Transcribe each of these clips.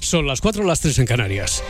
Son las 4, las 3 en Canarias.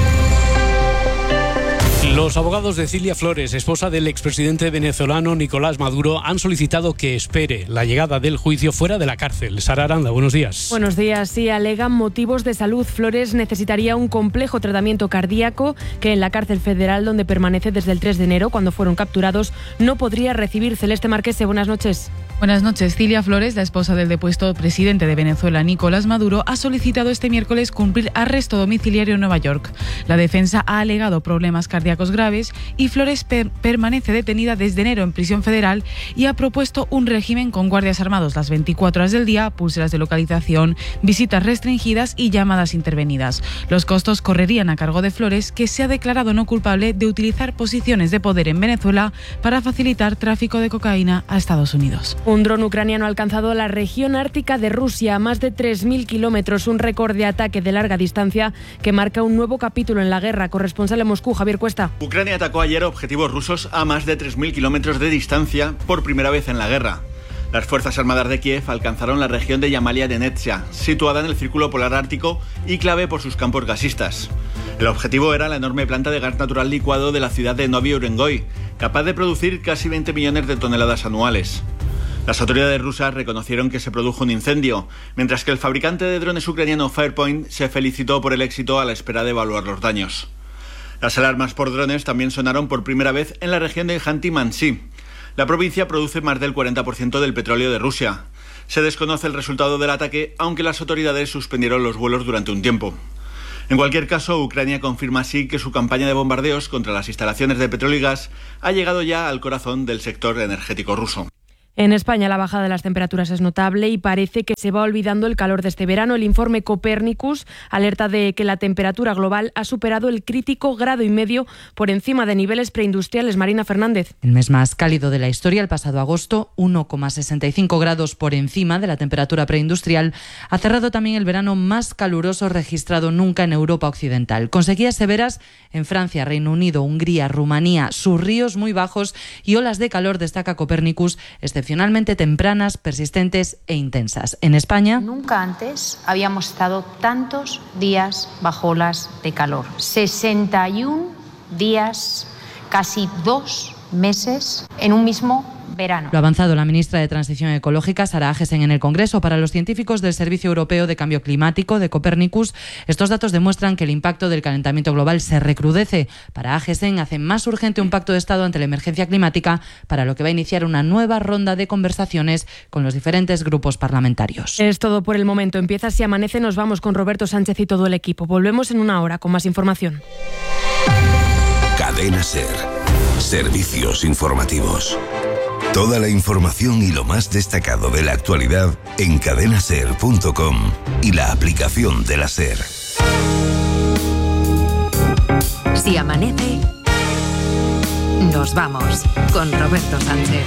Los abogados de Cilia Flores, esposa del expresidente venezolano Nicolás Maduro, han solicitado que espere la llegada del juicio fuera de la cárcel. Sara Aranda, buenos días. Buenos días. Sí, alegan motivos de salud. Flores necesitaría un complejo tratamiento cardíaco que en la cárcel federal, donde permanece desde el 3 de enero, cuando fueron capturados, no podría recibir. Celeste Marquese, buenas noches. Buenas noches. Cilia Flores, la esposa del depuesto presidente de Venezuela, Nicolás Maduro, ha solicitado este miércoles cumplir arresto domiciliario en Nueva York. La defensa ha alegado problemas cardíacos graves y Flores permanece detenida desde enero en prisión federal y ha propuesto un régimen con guardias armados las 24 horas del día, pulseras de localización, visitas restringidas y llamadas intervenidas. Los costos correrían a cargo de Flores, que se ha declarado no culpable de utilizar posiciones de poder en Venezuela para facilitar tráfico de cocaína a Estados Unidos. Un dron ucraniano ha alcanzado la región ártica de Rusia a más de 3.000 kilómetros, un récord de ataque de larga distancia que marca un nuevo capítulo en la guerra. Corresponsal en Moscú, Javier Cuesta. Ucrania atacó ayer objetivos rusos a más de 3.000 kilómetros de distancia por primera vez en la guerra. Las Fuerzas Armadas de Kiev alcanzaron la región de Yamalia de Netsia, situada en el Círculo Polar Ártico y clave por sus campos gasistas. El objetivo era la enorme planta de gas natural licuado de la ciudad de Novy Urengoy, capaz de producir casi 20 millones de toneladas anuales. Las autoridades rusas reconocieron que se produjo un incendio, mientras que el fabricante de drones ucraniano Firepoint se felicitó por el éxito a la espera de evaluar los daños. Las alarmas por drones también sonaron por primera vez en la región de Khanty-Mansi. La provincia produce más del 40% del petróleo de Rusia. Se desconoce el resultado del ataque, aunque las autoridades suspendieron los vuelos durante un tiempo. En cualquier caso, Ucrania confirma así que su campaña de bombardeos contra las instalaciones de petróleo y gas ha llegado ya al corazón del sector energético ruso. En España la bajada de las temperaturas es notable y parece que se va olvidando el calor de este verano. El informe Copernicus alerta de que la temperatura global ha superado el crítico 1,5 grados por encima de niveles preindustriales. Marina Fernández. El mes más cálido de la historia, el pasado agosto, 1,65 grados por encima de la temperatura preindustrial, ha cerrado también el verano más caluroso registrado nunca en Europa occidental. Con sequías severas en Francia, Reino Unido, Hungría, Rumanía, sus ríos muy bajos y olas de calor, destaca Copernicus, excepcionalmente tempranas, persistentes e intensas. En España, nunca antes habíamos estado tantos días bajo olas de calor. 61 días, casi 2 meses en un mismo verano. Lo ha avanzado la ministra de Transición Ecológica, Sara Agesen, en el Congreso. Para los científicos del Servicio Europeo de Cambio Climático de Copernicus, estos datos demuestran que el impacto del calentamiento global se recrudece. Para Agesen, hace más urgente un pacto de Estado ante la emergencia climática, para lo que va a iniciar una nueva ronda de conversaciones con los diferentes grupos parlamentarios. Es todo por el momento. Empieza Si Amanece. Nos vamos con Roberto Sánchez y todo el equipo. Volvemos en una hora con más información. Cadena SER. Servicios informativos. Toda la información y lo más destacado de la actualidad en cadenaser.com y la aplicación de la SER. Si amanece, nos vamos con Roberto Sánchez.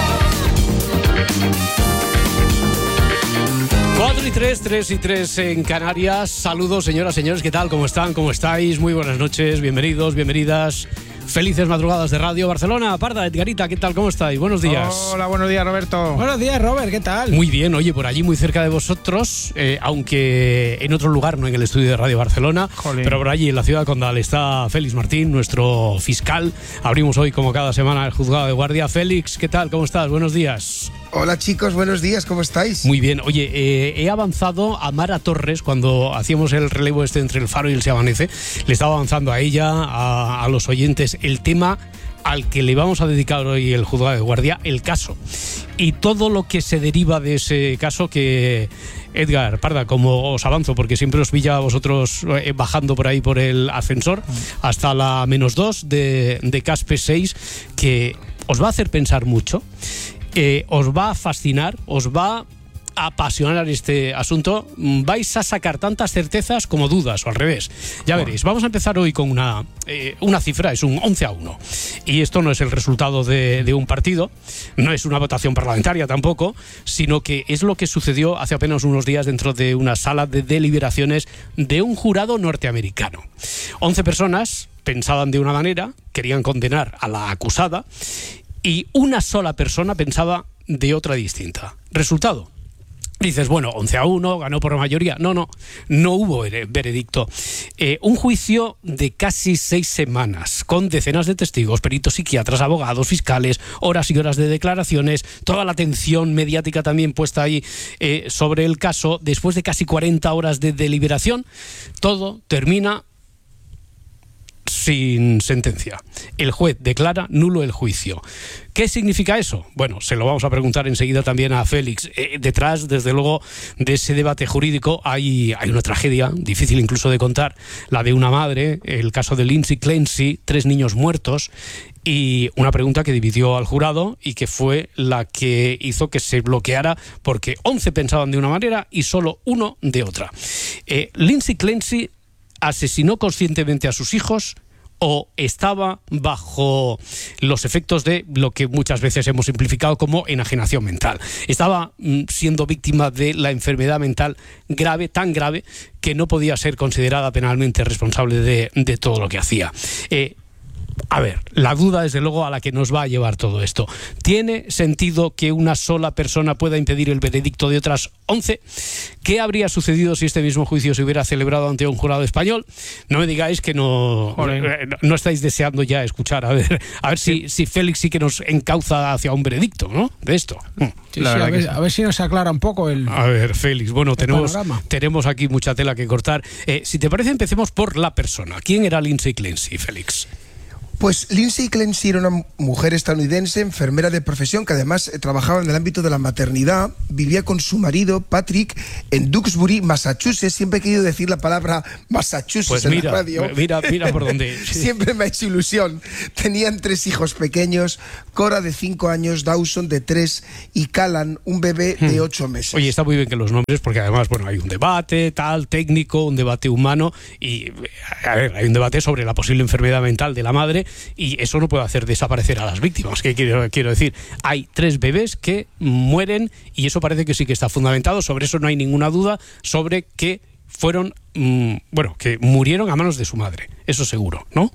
4 y 3, 3 y 3 en Canarias. Saludos, señoras, señores, ¿qué tal? ¿Cómo están? ¿Cómo estáis? Muy buenas noches, bienvenidos, bienvenidas. Felices madrugadas de Radio Barcelona. Parda, Edgarita, ¿qué tal? ¿Cómo estáis? Buenos días. Hola, buenos días, Roberto. Buenos días, Robert, ¿qué tal? Muy bien, oye, por allí muy cerca de vosotros, aunque en otro lugar, no en el estudio de Radio Barcelona, Jolín. Pero por allí en la ciudad condal está Félix Martín, nuestro fiscal. Abrimos hoy, como cada semana, el juzgado de guardia. Félix, ¿qué tal? ¿Cómo estás? Buenos días. Hola chicos, buenos días, ¿cómo estáis? Muy bien, oye, he avanzado a Mara Torres cuando hacíamos el relevo entre el Faro y el Se Amanece. Le estaba avanzando a ella, a los oyentes, el tema al que le vamos a dedicar hoy el juzgado de guardia, el caso. Y todo lo que se deriva de ese caso que... Edgar, Parda, como os avanzo, porque siempre os pilla a vosotros bajando por ahí por el ascensor, hasta la -2 de Caspe 6, que os va a hacer pensar mucho. Os va a fascinar, os va a apasionar este asunto. Vais a sacar tantas certezas como dudas, o al revés. Ya veréis. Vamos a empezar hoy con una cifra, es un 11-1. Y esto no es el resultado de un partido, no es una votación parlamentaria tampoco, sino que es lo que sucedió hace apenas unos días dentro de una sala de deliberaciones de un jurado norteamericano. 11 personas pensaban de una manera, querían condenar a la acusada, y una sola persona pensaba de otra distinta. Resultado: Dices, bueno, 11-1, ganó por mayoría. No hubo veredicto. Un juicio de casi 6 semanas, con decenas de testigos, peritos, psiquiatras, abogados, fiscales, horas y horas de declaraciones, toda la atención mediática también puesta ahí sobre el caso. Después de casi 40 horas de deliberación, todo termina sin sentencia. El juez declara nulo el juicio. ¿Qué significa eso? Bueno, se lo vamos a preguntar enseguida también a Félix. Detrás, desde luego, de ese debate jurídico hay una tragedia, difícil incluso de contar, la de una madre, el caso de Lindsay Clancy, 3 niños muertos, y una pregunta que dividió al jurado y que fue la que hizo que se bloqueara, porque 11 pensaban de una manera y solo 1 de otra. Lindsay Clancy asesinó conscientemente a sus hijos o estaba bajo los efectos de lo que muchas veces hemos simplificado como enajenación mental. Estaba siendo víctima de la enfermedad mental grave, tan grave, que no podía ser considerada penalmente responsable de todo lo que hacía. A ver, la duda desde luego a la que nos va a llevar todo esto. ¿Tiene sentido que una sola persona pueda impedir el veredicto de otras 11? ¿Qué habría sucedido si este mismo juicio se hubiera celebrado ante un jurado español? No me digáis que no estáis deseando ya escuchar, a ver si Félix sí que nos encauza hacia un veredicto, ¿no? De esto. Sí, a ver si nos aclara un poco el... A ver, Félix, bueno, tenemos aquí mucha tela que cortar. Si te parece, empecemos por la persona. ¿Quién era Lindsay Clancy, Félix? Pues Lindsay Clancy era una mujer estadounidense, enfermera de profesión, que además trabajaba en el ámbito de la maternidad. Vivía con su marido, Patrick, en Duxbury, Massachusetts. Siempre he querido decir la palabra Massachusetts pues en la radio. Mira por dónde. Siempre me ha hecho ilusión. Tenían 3 hijos pequeños, Cora de 5 años, Dawson de 3 y Callan, un bebé de 8 meses. Oye, está muy bien que los nombres, porque además, bueno, hay un debate técnico, un debate humano y, a ver, hay un debate sobre la posible enfermedad mental de la madre. Y eso no puede hacer desaparecer a las víctimas. ¿Qué quiero decir? Hay 3 bebés que mueren y eso parece que sí que está fundamentado. Sobre eso no hay ninguna duda, sobre que fueron, que murieron a manos de su madre. Eso seguro, ¿no?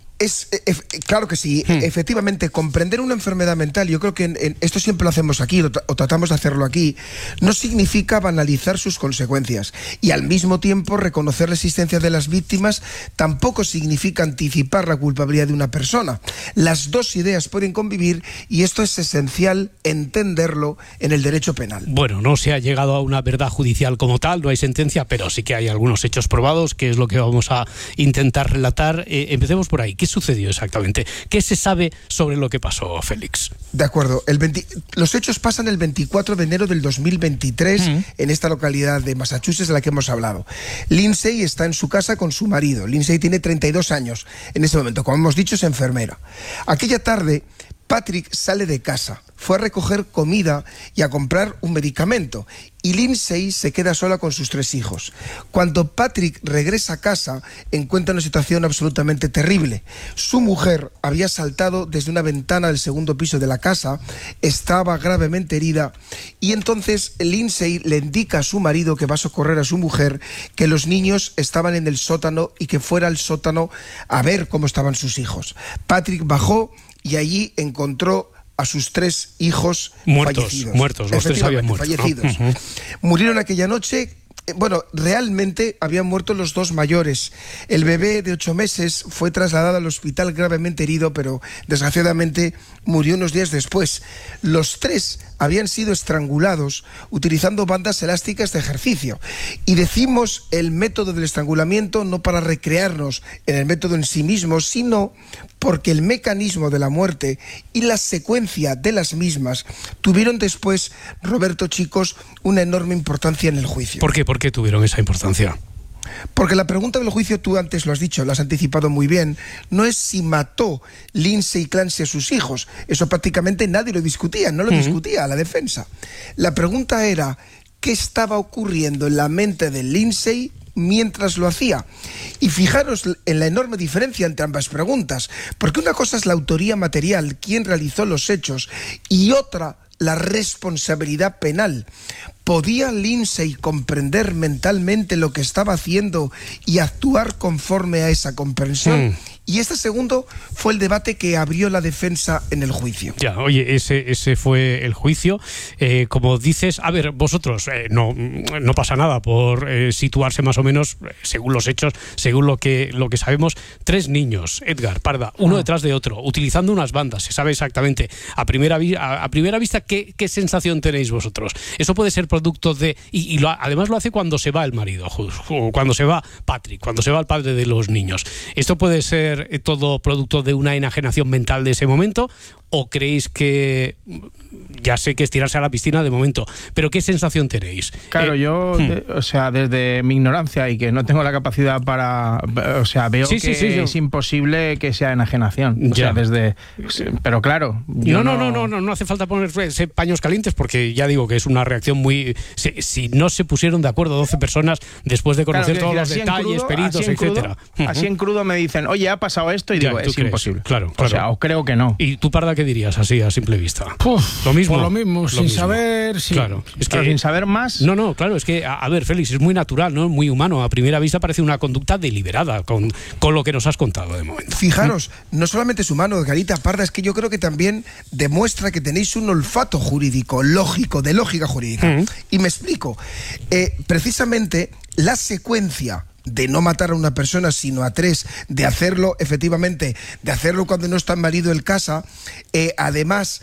Claro que sí, efectivamente, comprender una enfermedad mental, yo creo que esto siempre lo hacemos aquí, o tratamos de hacerlo aquí, no significa banalizar sus consecuencias, y al mismo tiempo reconocer la existencia de las víctimas tampoco significa anticipar la culpabilidad de una persona. Las dos ideas pueden convivir y esto es esencial entenderlo en el derecho penal. Bueno, no se ha llegado a una verdad judicial como tal, no hay sentencia, pero sí que hay algunos hechos probados, que es lo que vamos a intentar relatar. Empecemos por ahí. ¿Qué sucedió exactamente? ¿Qué se sabe sobre lo que pasó, Félix? De acuerdo. Los hechos pasan el 24 de enero del 2023 en esta localidad de Massachusetts de la que hemos hablado. Lindsay está en su casa con su marido. Lindsay tiene 32 años en este momento. Como hemos dicho, es enfermera. Aquella tarde, Patrick sale de casa, fue a recoger comida y a comprar un medicamento, y Lindsay se queda sola con sus 3 hijos. Cuando Patrick regresa a casa, encuentra una situación absolutamente terrible. Su mujer había saltado desde una ventana del segundo piso de la casa, estaba gravemente herida, y entonces Lindsay le indica a su marido, que va a socorrer a su mujer, que los niños estaban en el sótano y que fuera al sótano a ver cómo estaban sus hijos. Patrick bajó y allí encontró a sus 3 hijos muertos, los 3 habían muerto, fallecidos. ¿No? Murieron aquella noche. Bueno, realmente habían muerto los 2 mayores. El bebé de 8 meses fue trasladado al hospital gravemente herido, pero desgraciadamente murió unos días después. Los 3 habían sido estrangulados utilizando bandas elásticas de ejercicio. Y decimos el método del estrangulamiento no para recrearnos en el método en sí mismo, sino porque el mecanismo de la muerte y la secuencia de las mismas tuvieron después, Roberto, chicos, una enorme importancia en el juicio. ¿Por qué? ¿Por qué tuvieron esa importancia? Porque la pregunta del juicio, tú antes lo has dicho, lo has anticipado muy bien, no es si mató Lindsay Clancy a sus hijos. Eso prácticamente nadie lo discutía, no lo discutía la defensa. La pregunta era, ¿qué estaba ocurriendo en la mente de Lindsay mientras lo hacía? Y fijaros en la enorme diferencia entre ambas preguntas, porque una cosa es la autoría material, quién realizó los hechos, y otra, la responsabilidad penal. ¿Podía Lindsay comprender mentalmente lo que estaba haciendo y actuar conforme a esa comprensión? Y este segundo fue el debate que abrió la defensa en el juicio. Ya, oye, ese fue el juicio. Como dices, a ver, vosotros, no pasa nada por situarse más o menos, según los hechos, según lo que sabemos, 3 niños, Edgar, Parda, uno detrás de otro, utilizando unas bandas. Se sabe exactamente a primera vista qué sensación tenéis vosotros. Eso puede ser producto de... además lo hace cuando se va el marido, cuando se va Patrick, cuando se va el padre de los niños. ¿Esto puede ser todo producto de una enajenación mental de ese momento? ¿O creéis que, ya sé que es tirarse a la piscina de momento, pero qué sensación tenéis? Claro, yo, o sea, desde mi ignorancia y que no tengo la capacidad para... O sea, veo que es imposible que sea enajenación. O sea, desde... Pero claro... No hace falta ponerse paños calientes porque ya digo que es una reacción muy... Si no se pusieron de acuerdo 12 personas después de conocer todos los detalles, peritos, etcétera. Así en crudo me dicen, oye, ha pasado esto, y digo, es imposible. Claro. O sea, o creo que no. ¿Y tú, Parda, qué dirías así a simple vista? Lo mismo. Sin saber, sí. Claro, es que sin saber más. No, claro, es que, a ver, Félix, es muy natural, ¿no? Muy humano. A primera vista parece una conducta deliberada con lo que nos has contado de momento. Fijaros, no solamente es humano, Edgarita, Parda, es que yo creo que también demuestra que tenéis un olfato jurídico, lógico, de lógica jurídica. Y me explico. Precisamente la secuencia de no matar a una persona sino a 3, de hacerlo efectivamente, de hacerlo cuando no está el marido en casa, además,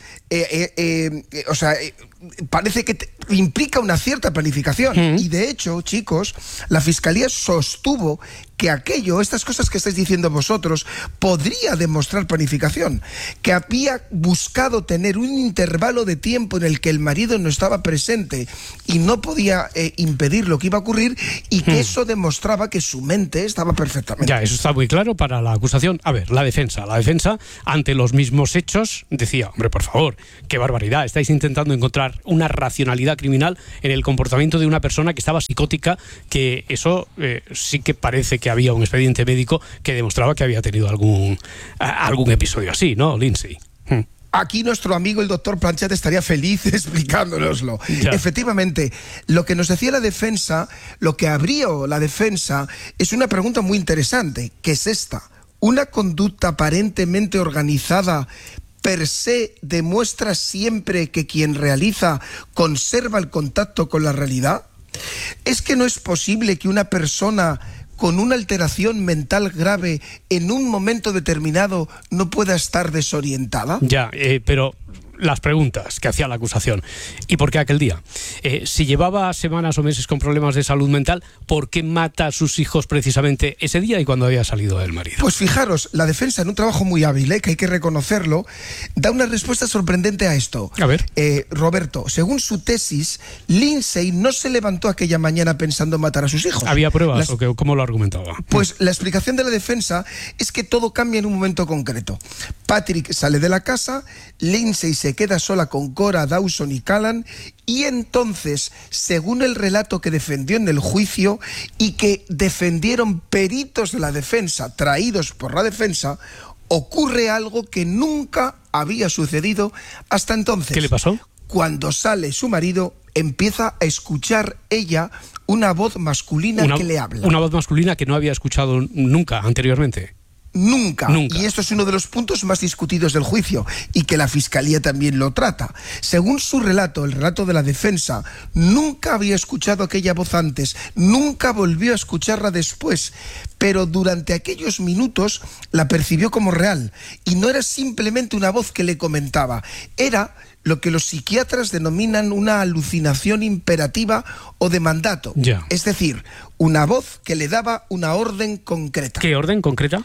parece que implica una cierta planificación. Y de hecho, chicos, la Fiscalía sostuvo que estas cosas que estáis diciendo vosotros, podría demostrar planificación, que había buscado tener un intervalo de tiempo en el que el marido no estaba presente y no podía impedir lo que iba a ocurrir, y que eso demostraba que su mente estaba perfectamente. Ya, eso está muy claro para la acusación. A ver, la defensa, ante los mismos hechos, decía, hombre, por favor, qué barbaridad, estáis intentando encontrar una racionalidad criminal en el comportamiento de una persona que estaba psicótica, que eso sí que parece que había un expediente médico que demostraba que había tenido algún episodio así, ¿no, Lindsay? Aquí nuestro amigo el doctor Planchet estaría feliz explicándonoslo. Ya. Efectivamente, lo que nos decía la defensa, lo que abrió la defensa, es una pregunta muy interesante, que es esta: ¿una conducta aparentemente organizada per se demuestra siempre que quien realiza conserva el contacto con la realidad? ¿Es que no es posible que una persona con una alteración mental grave en un momento determinado no pueda estar desorientada? Ya, pero las preguntas que hacía la acusación. ¿Y por qué aquel día? Si llevaba semanas o meses con problemas de salud mental, ¿por qué mata a sus hijos precisamente ese día y cuando había salido el marido? Pues fijaros, la defensa, en un trabajo muy hábil, que hay que reconocerlo, da una respuesta sorprendente a esto. A ver. Roberto, según su tesis, Lindsay no se levantó aquella mañana pensando en matar a sus hijos. ¿Había pruebas o cómo lo argumentaba? Pues la explicación de la defensa es que todo cambia en un momento concreto. Patrick sale de la casa, Lindsay se queda sola con Cora, Dawson y Callan, y entonces, según el relato que defendió en el juicio y que defendieron peritos de la defensa traídos por la defensa, ocurre algo que nunca había sucedido hasta entonces. ¿Qué le pasó? Cuando sale su marido, empieza a escuchar ella una voz masculina que le habla. Una voz masculina que no había escuchado nunca anteriormente. Nunca. Y esto es uno de los puntos más discutidos del juicio, y que la Fiscalía también lo trata. Según su relato, el relato de la defensa, nunca había escuchado aquella voz antes, nunca volvió a escucharla después, pero durante aquellos minutos la percibió como real, y no era simplemente una voz que le comentaba, era lo que los psiquiatras denominan una alucinación imperativa o de mandato. Ya. Es decir, una voz que le daba una orden concreta. ¿Qué orden concreta?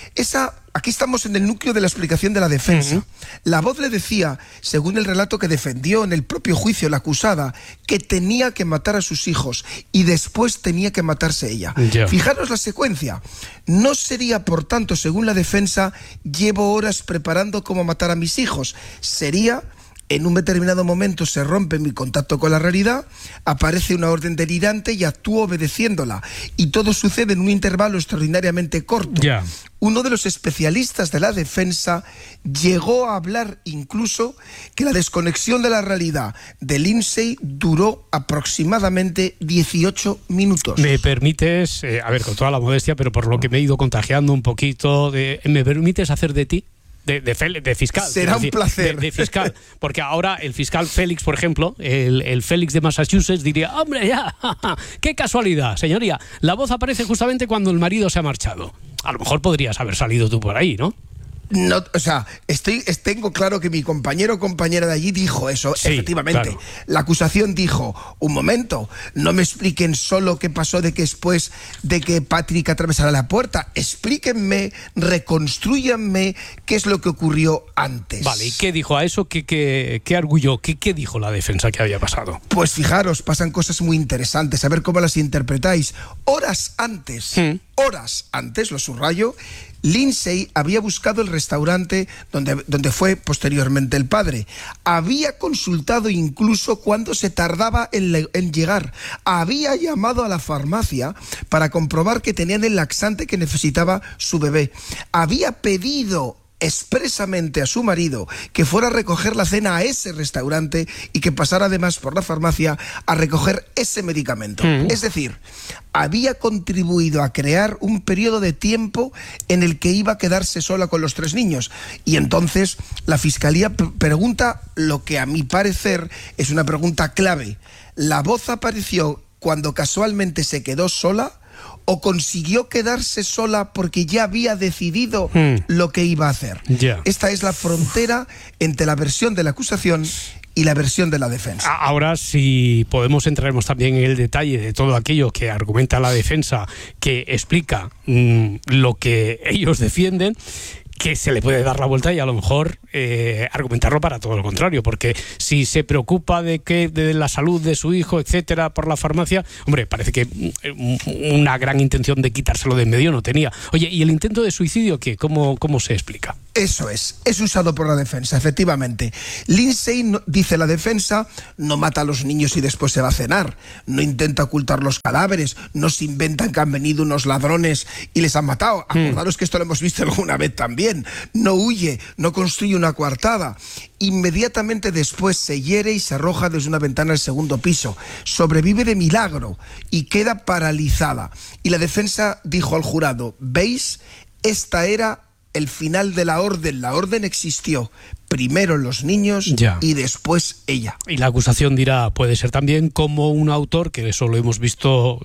Aquí estamos en el núcleo de la explicación de la defensa. La voz le decía, según el relato que defendió en el propio juicio la acusada, que tenía que matar a sus hijos y después tenía que matarse ella. Yeah. Fijaros la secuencia. No sería, por tanto, según la defensa, llevo horas preparando cómo matar a mis hijos. Sería, En un determinado momento se rompe mi contacto con la realidad, aparece una orden delirante y actúo obedeciéndola. Y todo sucede en un intervalo extraordinariamente corto. Yeah. Uno de los especialistas de la defensa llegó a hablar incluso que la desconexión de la realidad de Lindsay duró aproximadamente 18 minutos. ¿Me permites, a ver, con toda la modestia, pero por lo que me he ido contagiando un poquito, ¿me permites hacer de ti? De fiscal. Será un placer. De fiscal. Porque ahora el fiscal Félix, por ejemplo, el Félix de Massachusetts diría, hombre, ya, qué casualidad, señoría. La voz aparece justamente cuando el marido se ha marchado. A lo mejor podrías haber salido tú por ahí, ¿no? No, o sea, tengo claro que mi compañero o compañera de allí dijo eso, sí, efectivamente. Claro. La acusación dijo, un momento, no me expliquen solo qué pasó después de que Patrick atravesara la puerta, explíquenme, reconstrúyanme qué es lo que ocurrió antes. Vale, ¿y qué dijo a eso? ¿Qué arguyó? ¿Qué dijo la defensa que había pasado? Pues fijaros, pasan cosas muy interesantes, a ver cómo las interpretáis. Horas antes, lo subrayo, Lindsay había buscado el restaurante donde fue posteriormente el padre. Había consultado incluso cuándo se tardaba en llegar. Había llamado a la farmacia para comprobar que tenían el laxante que necesitaba su bebé. Había pedido expresamente a su marido que fuera a recoger la cena a ese restaurante y que pasara además por la farmacia a recoger ese medicamento. Es decir, había contribuido a crear un periodo de tiempo en el que iba a quedarse sola con los 3 niños. Y entonces la Fiscalía pregunta lo que a mi parecer es una pregunta clave. ¿La voz apareció cuando casualmente se quedó sola? ¿O consiguió quedarse sola porque ya había decidido lo que iba a hacer? Esta es la frontera entre la versión de la acusación y la versión de la defensa. Ahora, si podemos entraremos también en el detalle de todo aquello que argumenta la defensa, que explica lo que ellos defienden, que se le puede dar la vuelta y a lo mejor argumentarlo para todo lo contrario, porque si se preocupa de la salud de su hijo, etcétera, por la farmacia, hombre, parece que una gran intención de quitárselo de en medio no tenía. Oye, ¿y el intento de suicidio qué? ¿Cómo se explica? Eso es usado por la defensa, efectivamente. Lindsay, dice la defensa, no mata a los niños y después se va a cenar, no intenta ocultar los cadáveres, no se inventan que han venido unos ladrones y les han matado. Acordaros que esto lo hemos visto alguna vez también. No huye, no construye una coartada. Inmediatamente después se hiere y se arroja desde una ventana al segundo piso. Sobrevive de milagro y queda paralizada. Y la defensa dijo al jurado, ¿veis? Esta era el final de la orden. La orden existió. Primero los niños y después ella. Y la acusación dirá, puede ser también como un autor, que eso lo hemos visto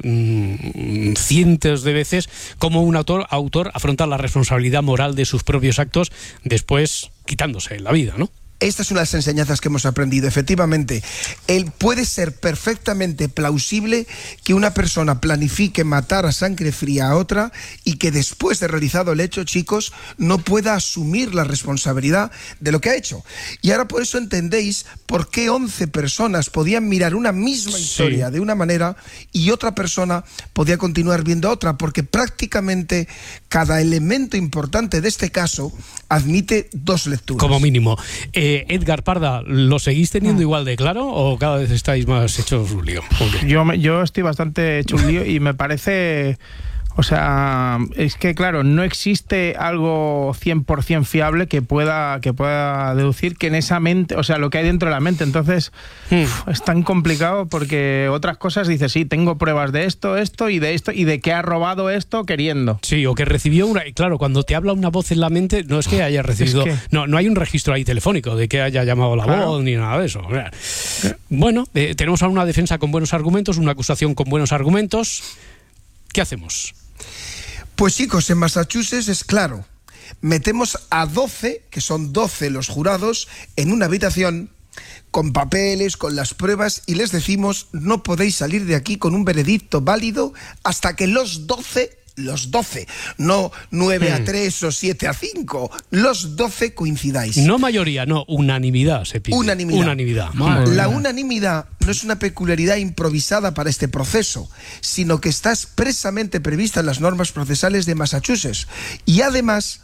cientos de veces, como un autor afronta la responsabilidad moral de sus propios actos después quitándose la vida, ¿no? Esta es una de las enseñanzas que hemos aprendido. Efectivamente, puede ser perfectamente plausible que una persona planifique matar a sangre fría a otra y que después de realizado el hecho, chicos, no pueda asumir la responsabilidad de lo que ha hecho. Y ahora por eso entendéis por qué 11 personas podían mirar una misma historia de una manera y otra persona podía continuar viendo otra, porque prácticamente cada elemento importante de este caso admite 2 lecturas. Como mínimo. Edgar Parda, ¿lo seguís teniendo igual de claro o cada vez estáis más hechos un lío? Yo estoy bastante hecho un lío y me parece... O sea, es que claro, no existe algo 100% fiable que pueda deducir que en esa mente, o sea, lo que hay dentro de la mente. Entonces, es tan complicado porque otras cosas dices, sí, tengo pruebas de esto y de esto y de que ha robado esto queriendo. Sí, o que recibió una... Claro, cuando te habla una voz en la mente, no es que haya recibido... No hay un registro ahí telefónico de que haya llamado la voz ni nada de eso. Bueno, tenemos a una defensa con buenos argumentos, una acusación con buenos argumentos. ¿Qué hacemos? Pues chicos, en Massachusetts es claro, metemos a 12, que son 12 los jurados, en una habitación con papeles, con las pruebas, y les decimos, no podéis salir de aquí con un veredicto válido hasta que los 12, no 9-3 o 7-5, los 12 coincidáis. No mayoría, no, unanimidad se pide. Unanimidad. La unanimidad no es una peculiaridad improvisada para este proceso, sino que está expresamente prevista en las normas procesales de Massachusetts. Y además,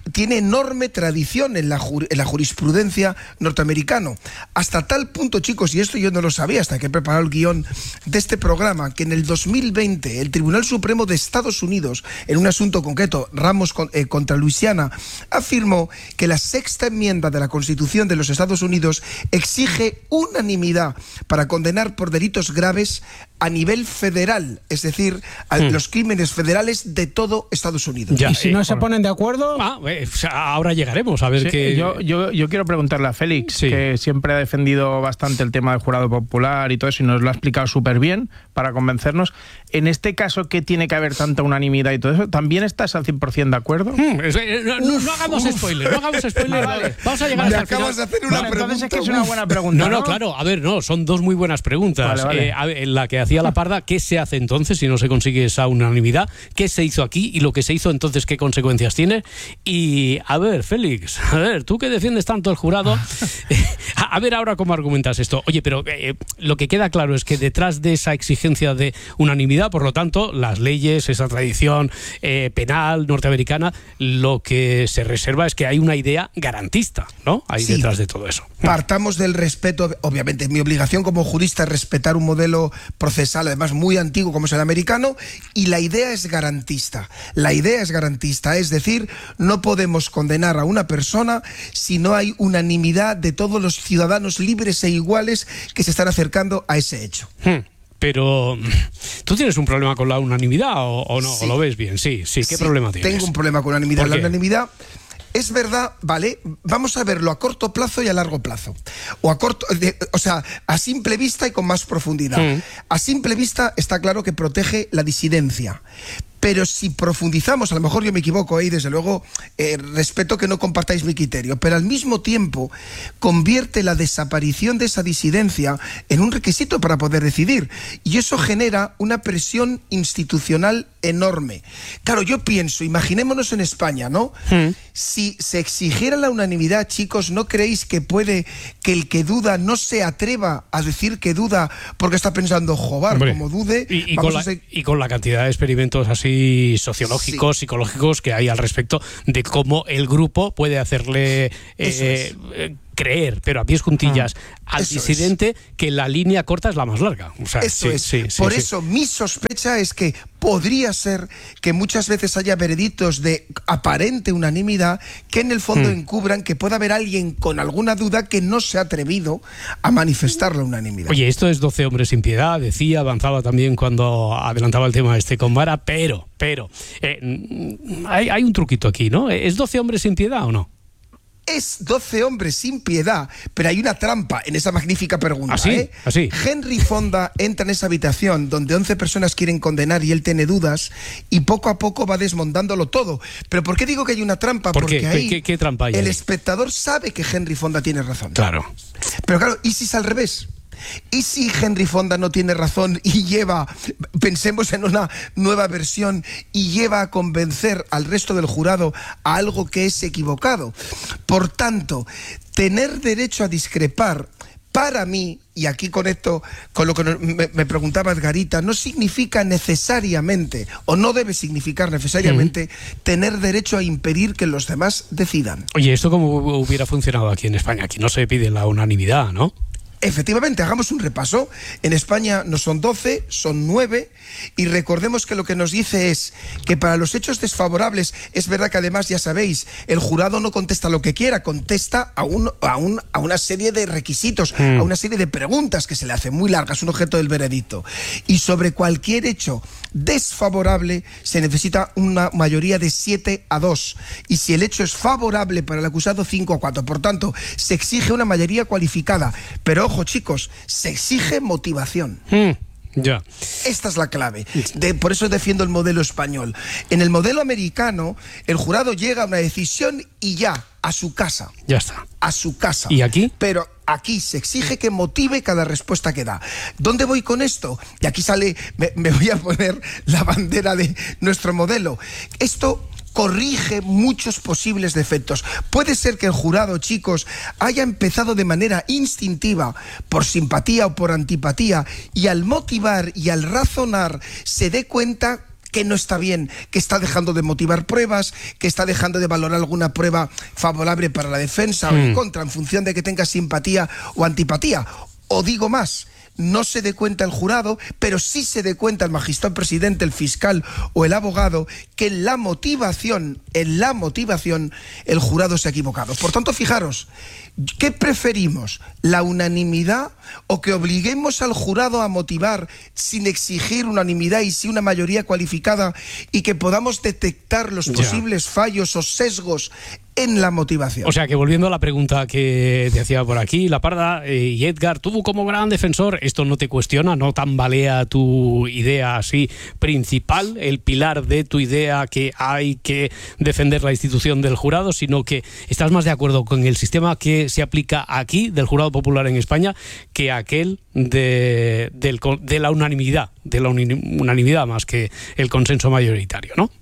tiene enorme tradición en la jurisprudencia norteamericana. Hasta tal punto, chicos, y esto yo no lo sabía hasta que he preparado el guión de este programa, que en el 2020 el Tribunal Supremo de Estados Unidos, en un asunto concreto, Ramos contra Luisiana, afirmó que la sexta enmienda de la Constitución de los Estados Unidos exige unanimidad para condenar por delitos graves a nivel federal, es decir, a los crímenes federales de todo Estados Unidos. Ya, ¿y si no se ponen de acuerdo? Ahora llegaremos a ver qué... Yo quiero preguntarle a Félix, que siempre ha defendido bastante el tema del jurado popular y todo eso, y nos lo ha explicado súper bien para convencernos. En este caso, ¿qué tiene que haber tanta unanimidad y todo eso? ¿También estás al 100% de acuerdo? No hagamos spoiler, Vale. Vamos a llegar hasta el final. Acabas de hacer una pregunta. Entonces es que es una buena pregunta. No, claro. A ver, son dos muy buenas preguntas. Vale. La que hacía la Parda, ¿qué se hace entonces si no se consigue esa unanimidad? ¿Qué se hizo aquí? Y lo que se hizo entonces, ¿qué consecuencias tiene? Y, a ver, Félix, tú que defiendes tanto el jurado, a ver ahora cómo argumentas esto. Oye, pero lo que queda claro es que detrás de esa exigencia de unanimidad, por lo tanto, las leyes, esa tradición penal norteamericana, lo que se reserva es que hay una idea garantista, ¿no? Hay detrás de todo eso. Partamos del respeto, obviamente, mi obligación como jurista es respetar un modelo procesal, además muy antiguo como es el americano, y la idea es garantista. Es decir, no podemos condenar a una persona si no hay unanimidad de todos los ciudadanos libres e iguales que se están acercando a ese hecho. Pero, ¿tú tienes un problema con la unanimidad o no? Sí. ¿O lo ves bien? Sí. ¿Qué problema tienes? Tengo un problema con la unanimidad. ¿Por qué? La unanimidad... Es verdad, ¿vale? Vamos a verlo a corto plazo y a largo plazo. A simple vista y con más profundidad. A simple vista está claro que protege la disidencia. Pero si profundizamos, a lo mejor yo me equivoco y desde luego respeto que no compartáis mi criterio, pero al mismo tiempo convierte la desaparición de esa disidencia en un requisito para poder decidir. Y eso genera una presión institucional enorme. Claro, yo pienso, imaginémonos en España, ¿no? Si se exigiera la unanimidad, chicos, ¿no creéis que puede que el que duda no se atreva a decir que duda porque está pensando, joder, como dude... Y con la cantidad de experimentos así sociológicos, psicológicos que hay al respecto de cómo el grupo puede hacerle creer, pero a pies juntillas, al disidente que la línea corta es la más larga. O sea, Por eso mi sospecha es que podría ser que muchas veces haya veredictos de aparente unanimidad que en el fondo encubran que pueda haber alguien con alguna duda que no se ha atrevido a manifestar la unanimidad. Oye, esto es 12 hombres sin piedad, decía, avanzaba también cuando adelantaba el tema con Mara, pero hay un truquito aquí, ¿no? ¿Es 12 hombres sin piedad o no? Es 12 hombres sin piedad, pero hay una trampa en esa magnífica pregunta. ¿Así? Henry Fonda entra en esa habitación donde 11 personas quieren condenar y él tiene dudas y poco a poco va desmontándolo todo. ¿Pero por qué digo que hay una trampa? Porque ahí ¿Qué trampa hay? El espectador sabe que Henry Fonda tiene razón. Claro. Pero claro, ¿y si es al revés? ¿Y si Henry Fonda no tiene razón y pensemos en una nueva versión, y lleva a convencer al resto del jurado a algo que es equivocado? Por tanto, tener derecho a discrepar, para mí, y aquí conecto con lo que me preguntaba Edgarita, no significa necesariamente, o no debe significar necesariamente, tener derecho a impedir que los demás decidan. Oye, ¿esto cómo hubiera funcionado aquí en España? Aquí no se pide la unanimidad, ¿no? Efectivamente, hagamos un repaso. En España no son 12, son 9, y recordemos que lo que nos dice es que para los hechos desfavorables, es verdad que además, ya sabéis, el jurado no contesta lo que quiera, contesta a una serie de requisitos, a una serie de preguntas que se le hacen muy largas, un objeto del veredicto. Y sobre cualquier hecho desfavorable se necesita una mayoría de 7-2, y si el hecho es favorable para el acusado, 5-4. Por tanto, se exige una mayoría cualificada, pero ojo, chicos, se exige motivación. Ya. Esta es la clave. Por eso defiendo el modelo español. En el modelo americano, el jurado llega a una decisión y ya, a su casa. Ya está. A su casa. ¿Y aquí? Pero aquí se exige que motive cada respuesta que da. ¿Dónde voy con esto? Y aquí sale, me voy a poner la bandera de nuestro modelo. Esto corrige muchos posibles defectos. Puede ser que el jurado, chicos, haya empezado de manera instintiva, por simpatía o por antipatía, y al motivar y al razonar se dé cuenta que no está bien, que está dejando de motivar pruebas, que está dejando de valorar alguna prueba favorable para la defensa o en contra, en función de que tenga simpatía o antipatía. O digo más, no se dé cuenta el jurado, pero sí se dé cuenta el magistrado presidente, el fiscal o el abogado, que en la motivación, el jurado se ha equivocado. Por tanto, fijaros, ¿qué preferimos? ¿La unanimidad o que obliguemos al jurado a motivar sin exigir unanimidad y sí una mayoría cualificada y que podamos detectar los posibles fallos o sesgos en la motivación? O sea que, volviendo a la pregunta que te hacía por aquí La Parda y Edgar, tú como gran defensor, esto no te cuestiona, no tambalea tu idea así principal, el pilar de tu idea, que hay que defender la institución del jurado, sino que estás más de acuerdo con el sistema que se aplica aquí del jurado popular en España que aquel de la unanimidad más que el consenso mayoritario, ¿no?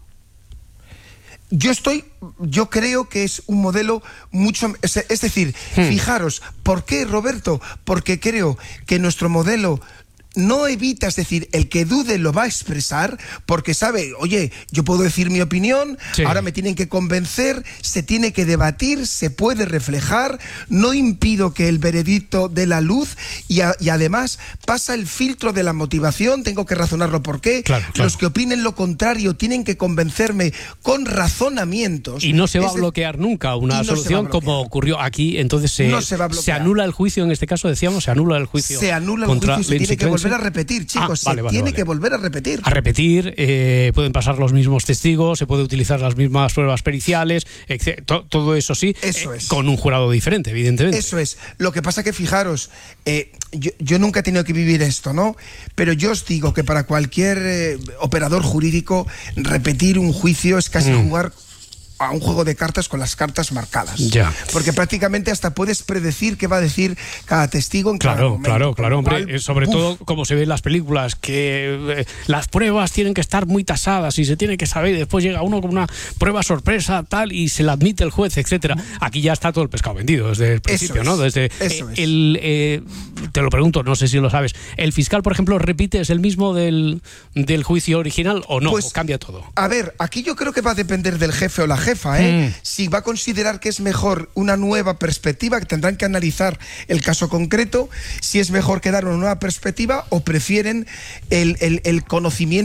Yo creo que es un modelo mucho... Es decir, fijaros, ¿por qué, Roberto? Porque creo que nuestro modelo no evita, es decir, el que dude lo va a expresar porque sabe, oye, yo puedo decir mi opinión, ahora me tienen que convencer, se tiene que debatir, se puede reflejar, no impido que el veredicto dé la luz y además pasa el filtro de la motivación, tengo que razonarlo por qué, los que opinen lo contrario tienen que convencerme con razonamientos. Y no se va a bloquear nunca una solución como ocurrió aquí, entonces se anula el juicio, en este caso decíamos, se anula el juicio. Se anula el juicio, se tiene que volver a repetir, chicos, tiene que volver a repetir. A repetir, pueden pasar los mismos testigos, se puede utilizar las mismas pruebas periciales, todo eso sí, con un jurado diferente, evidentemente. Eso es. Lo que pasa que, fijaros, yo nunca he tenido que vivir esto, ¿no? Pero yo os digo que para cualquier operador jurídico, repetir un juicio es casi jugar a un juego de cartas con las cartas marcadas. Porque prácticamente hasta puedes predecir qué va a decir cada testigo en cada momento. Claro, hombre. Sobre todo, como se ve en las películas, que las pruebas tienen que estar muy tasadas y se tiene que saber, y después llega uno con una prueba sorpresa, tal, y se la admite el juez, etcétera. Aquí ya está todo el pescado vendido desde el principio, ¿no? Desde te lo pregunto, no sé si lo sabes. ¿El fiscal, por ejemplo, repite, es el mismo del juicio original o no? ¿O cambia todo? A ver, aquí yo creo que va a depender del jefe o la jefa, si va a considerar que es mejor una nueva perspectiva, que tendrán que analizar el caso concreto, si es mejor que dar una nueva perspectiva o prefieren el conocimiento